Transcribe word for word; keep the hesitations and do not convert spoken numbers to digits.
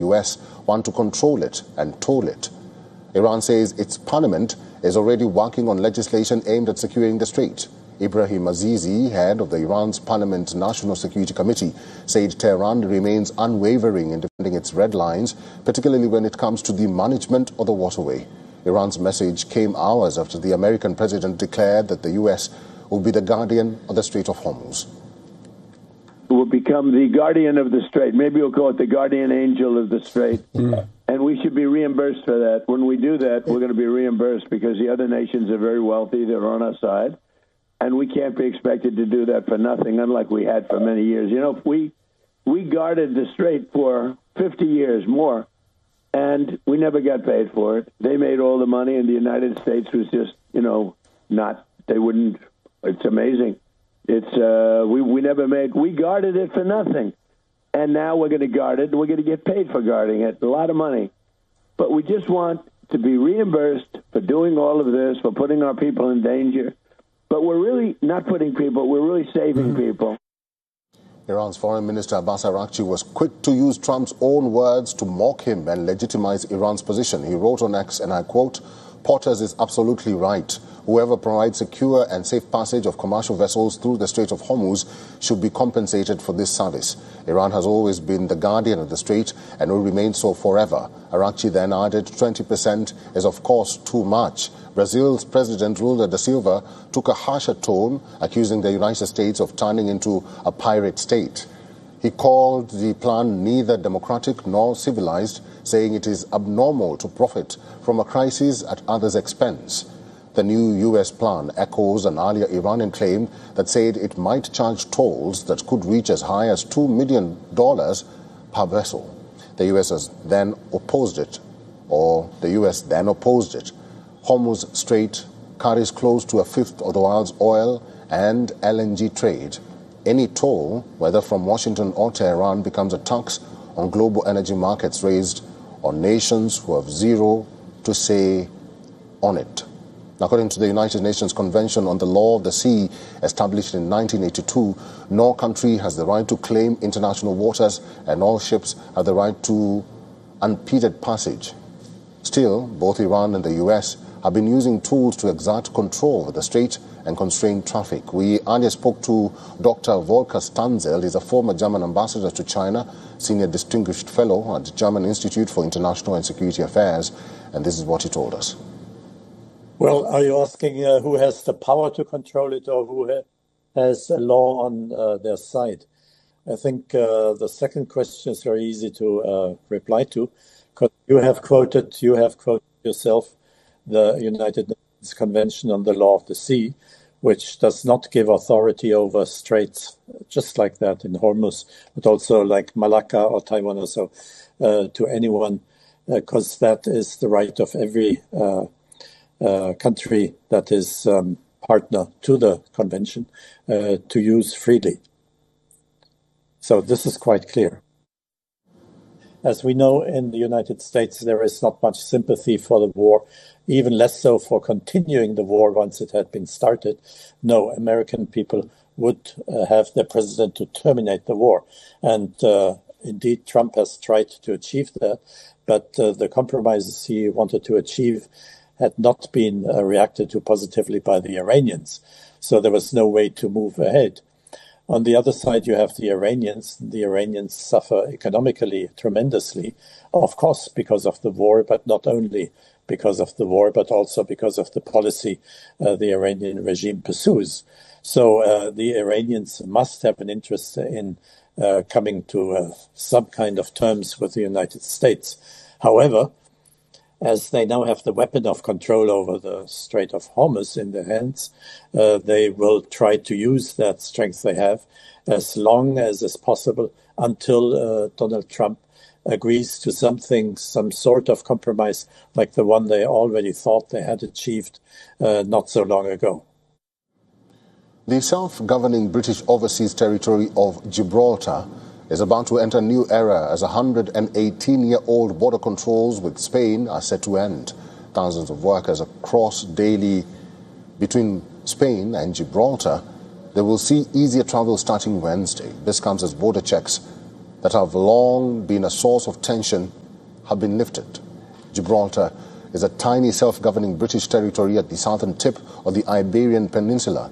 the U S want to control it and toll it. Iran says its parliament is already working on legislation aimed at securing the strait. Ibrahim Azizi, head of the Iran's Parliament National Security Committee, said Tehran remains unwavering in defending its red lines, particularly when it comes to the management of the waterway. Iran's message came hours after the American president declared that the U S will be the guardian of the Strait of Hormuz. Will become the guardian of the strait. Maybe we'll call it the guardian angel of the strait. Mm. And we should be reimbursed for that. When we do that, we're going to be reimbursed because the other nations are very wealthy. They're on our side. And we can't be expected to do that for nothing, unlike we had for many years. You know, we we guarded the strait for fifty years more, and we never got paid for it. They made all the money, and the United States was just, you know, not, they wouldn't, it's amazing. It's, uh, we, we never made, we guarded it for nothing. And now we're going to guard it, and we're going to get paid for guarding it, a lot of money. But we just want to be reimbursed for doing all of this, for putting our people in danger. But we're really not putting people, we're really saving mm-hmm. people. Iran's Foreign Minister Abbas Araghchi was quick to use Trump's own words to mock him and legitimize Iran's position. He wrote on X, and I quote, "Potters is absolutely right. Whoever provides secure and safe passage of commercial vessels through the Strait of Hormuz should be compensated for this service. Iran has always been the guardian of the strait and will remain so forever." Araghchi then added, twenty percent is of course too much. Brazil's President Lula da Silva took a harsher tone, accusing the United States of turning into a pirate state. He called the plan neither democratic nor civilized, saying it is abnormal to profit from a crisis at others' expense. The new U S plan echoes an earlier Iranian claim that said it might charge tolls that could reach as high as two million dollars per vessel. The U S has then opposed it, or the U S then opposed it. Hormuz Strait carries close to a fifth of the world's oil and L N G trade. Any toll, whether from Washington or Tehran, becomes a tax on global energy markets raised on nations who have zero to say on it. According to the United Nations Convention on the Law of the Sea, established in nineteen eighty-two, no country has the right to claim international waters, and all ships have the right to unimpeded passage. Still, both Iran and the U S have been using tools to exert control over the strait and constrain traffic. We earlier spoke to Doctor Volker Stanzel. He's a former German ambassador to China, senior distinguished fellow at the German Institute for International and Security Affairs, and this is what he told us. Well, are you asking uh, who has the power to control it or who ha- has a law on uh, their side? I think uh, the second question is very easy to uh, reply to, because you have quoted, you have quoted yourself the United Nations Convention on the Law of the Sea, which does not give authority over straits just like that in Hormuz, but also like Malacca or Taiwan or so, uh, to anyone, because uh, that is the right of every uh, uh, country that is um, partner to the convention uh, to use freely. So this is quite clear. As we know, in the United States, there is not much sympathy for the war, even less so for continuing the war once it had been started. No, American people would uh, have their president to terminate the war. And uh, indeed, Trump has tried to achieve that. But uh, the compromises he wanted to achieve had not been uh, reacted to positively by the Iranians. So there was no way to move ahead. On the other side, you have the Iranians. The Iranians suffer economically tremendously, of course, because of the war, but not only because of the war, but also because of the policy uh, the Iranian regime pursues. So uh, the Iranians must have an interest in uh, coming to uh, some kind of terms with the United States. However, as they now have the weapon of control over the Strait of Hormuz in their hands, uh, they will try to use that strength they have as long as is possible until uh, Donald Trump agrees to something, some sort of compromise like the one they already thought they had achieved uh, not so long ago. The self-governing British Overseas Territory of Gibraltar is about to enter a new era as one hundred eighteen-year-old border controls with Spain are set to end. Thousands of workers across daily between Spain and Gibraltar. They will see easier travel starting Wednesday. This comes as border checks that have long been a source of tension have been lifted. Gibraltar is a tiny self-governing British territory at the southern tip of the Iberian Peninsula.